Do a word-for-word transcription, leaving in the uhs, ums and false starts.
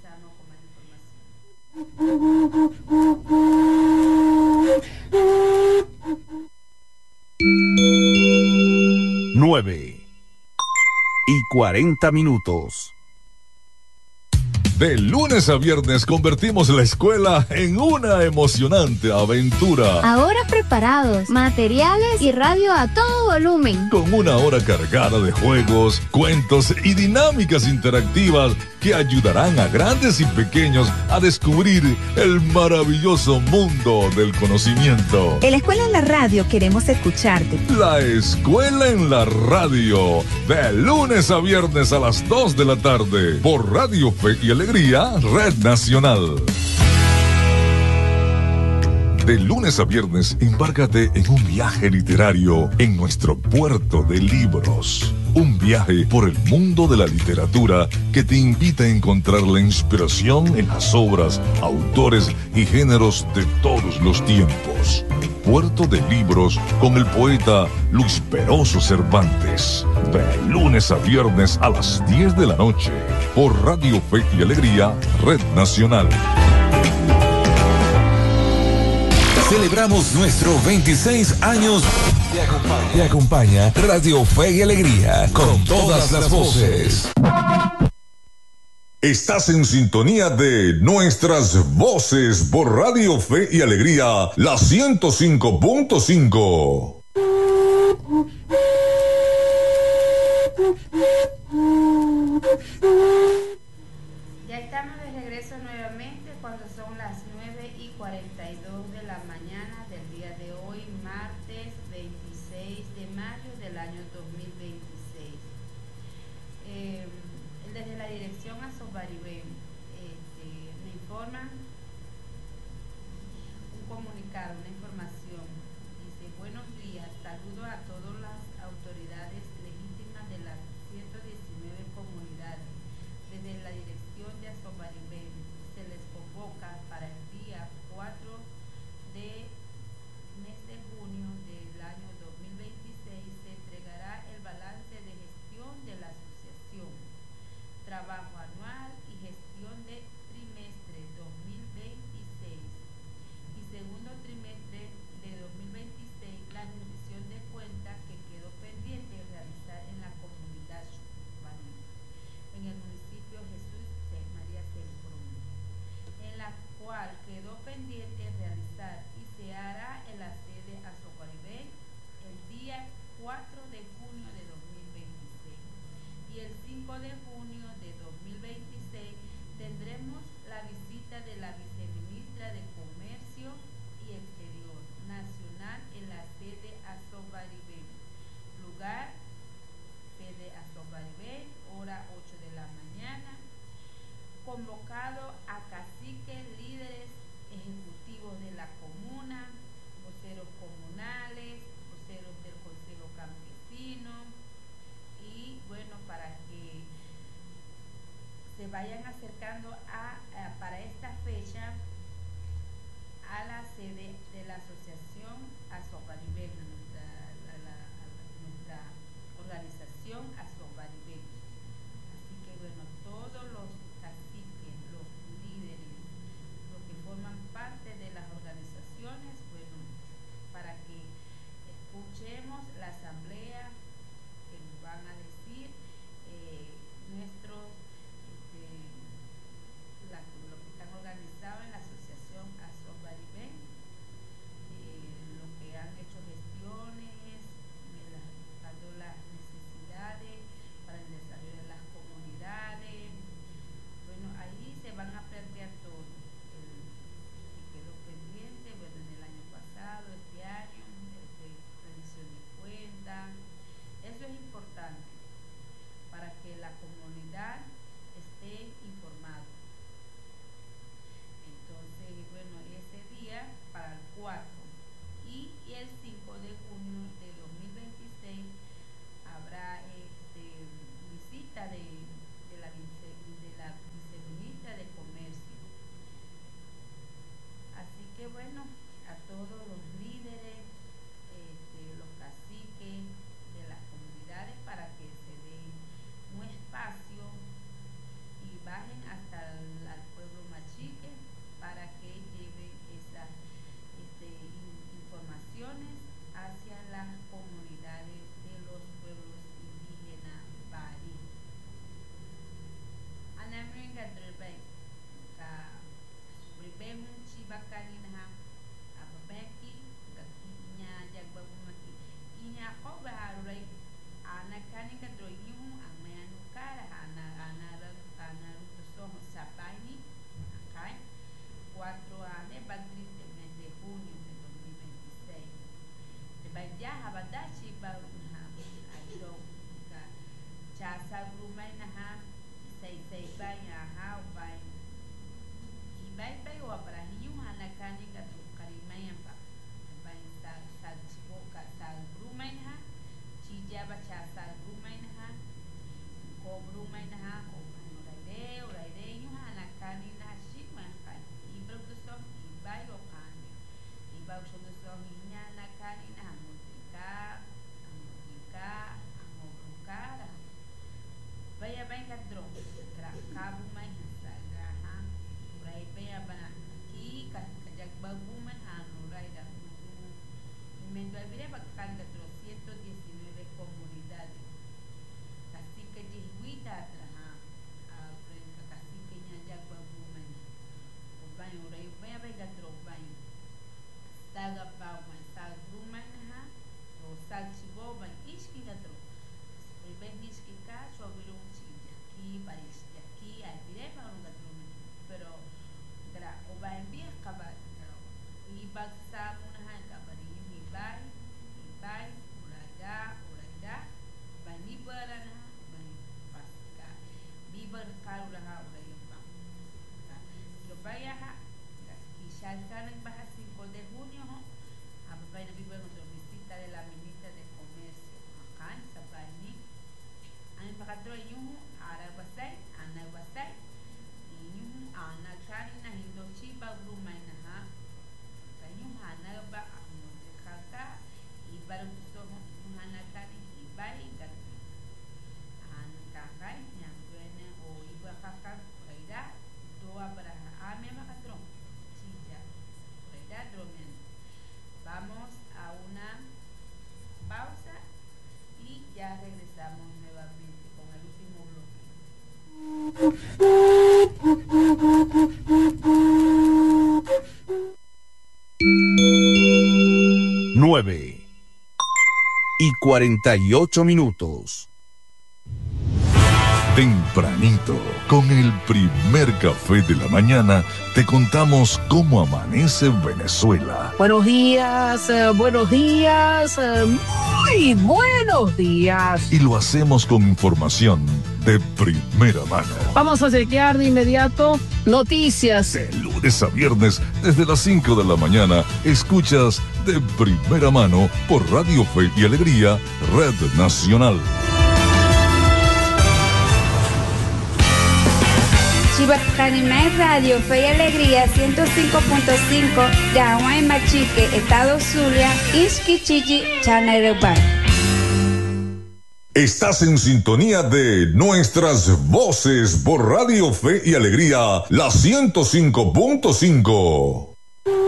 regresamos con más información. Nueve y cuarenta minutos. De lunes a viernes convertimos la escuela en una emocionante aventura. Ahora preparados, materiales y radio a todo volumen. Con una hora cargada de juegos, cuentos y dinámicas interactivas que ayudarán a grandes y pequeños a descubrir el maravilloso mundo del conocimiento. En la escuela en la radio queremos escucharte. La escuela en la radio, de lunes a viernes a las dos de la tarde, por Radio Fe y Alegría. Red Nacional. De lunes a viernes, embárcate en un viaje literario en nuestro puerto de libros. Un viaje por el mundo de la literatura que te invita a encontrar la inspiración en las obras, autores y géneros de todos los tiempos. Puerto de Libros con el poeta Luis Peroso Cervantes. De lunes a viernes a las diez de la noche. Por Radio Fe y Alegría, Red Nacional. Celebramos nuestros veintiséis años. Te acompaña, te acompaña Radio Fe y Alegría con todas las voces. Estás en sintonía de Nuestras Voces por Radio Fe y Alegría, la ciento cinco punto cinco. Ya estamos de regreso nuevamente cuando son las nueve y cuarenta y dos de la mañana del día de hoy, martes veintiséis de mayo del año dos mil veintiséis. Eh, desde la dirección Azobaribén este, me informan un comunicado, una información. Dice: buenos días, saludo a todas las autoridades legítimas de las ciento diecinueve comunidades. Desde la dirección de Azobaribén se les convoca para el día cuatro de mes de junio del año dos mil veintiséis. Se entregará el balance de gestión de la asociación, trabajo anual y gestión de trimestre dos mil veintiséis y segundo trimestre de dos mil veintiséis, la rendición de cuentas que quedó pendiente de realizar en la comunidad juvenil, en el municipio Jesús María Semprún, en la cual quedó pendiente realizar y se hará en la sede Azobaribén el día cuatro de junio de dos mil veintiséis. Y el cinco de junio de dos mil veintiséis tendremos la visita de la viceministra de Comercio y Exterior Nacional en la sede Azobaribén. Lugar: sede Azobaribén, hora ocho de la mañana. Convocado a caciques, líderes ejecutivos de la comuna, voceros comunales, voceros del Consejo Campesino, y bueno, para que se vayan acercando a, a para esta fecha a la sede de la asociación Azobaribén, nuestra, la, la, nuestra organización Azobaribén. Así que bueno, todos los caciques, los líderes, los que forman parte de las organizaciones, bueno, para que escuchemos la asamblea que nos van a decir eh, nuestros este, la, lo que están organizados en la asociación Azobaribén, eh, lo que han hecho gestiones, eh, la, buscando las necesidades ka drebe ka brebe hun chiba kanina ababeki ka inya jagba bumaki inya ko baharurai ana kanika droyum amanu kara ana ana ana ruto sapaini akai cuatro ane bagri de mes de junio de dos mil veintiséis de baya habadachi barunha ayo ka chasa rumai na ha sei sei baya ha bai ibai bai wa brahiu ana kanika to karimai pa bai sa sa chiboka sa rumai ha chijaba chasa rumai ha ko rumai ha ko uraide uraide yu ana kanina shima kai ibro to so ibai o kani ibai so to so hinya na kanina mutika mutika amobukara baya baya kadro kra kabu mai sa ha urai baya bana ki ka kajak babu man ha urai da mendo abire bakkan kadro ciento diecinueve comunidades kasi ka dihuita ha abren ka kasi kanya jak babu man ubai urai baya baya kadro bai saga pau man sag ruman ha o sag chibo ban iski kadro ben iski ka chobiru ki paris ki abire pa un kadro pero gra ubai envia kabar ibag sa muna ha kabari ibai ibai uraga uraga bani barana bani paska bibar kalula ha urai pa yo vaya ha ki shalta nagbaha cinco de junio ho abay na bibar ng visita de la ministra de comercio akan sa bani ang pakadro yung araw basay anag basay yung anag kani na hindo chiba rumay na ha kanyong hanag ba ang kaka ibarang gusto mo yung hanag kani ibay gati anag kakay niyang gwene o iba kakag kayda doa para ame makadro chija kayda dromen. Vamos a una pausa y ya regresamos nuevamente con el último bloque. Nueve y cuarenta y ocho minutos. Tempranito, con el primer café de la mañana, te contamos cómo amanece Venezuela. Buenos días, eh, buenos días, eh, muy buenos días. Y lo hacemos con información de primera mano. Vamos a chequear de inmediato noticias. De lunes a viernes, desde las cinco de la mañana, escuchas de primera mano por Radio Fe y Alegría, Red Nacional. Chibacanimay Radio Fe y Alegría ciento cinco punto cinco, Yahuay Machique, Estado Zulia, Ishkichichi, Chaneruba. Estás en sintonía de nuestras voces por Radio Fe y Alegría, la ciento cinco punto cinco.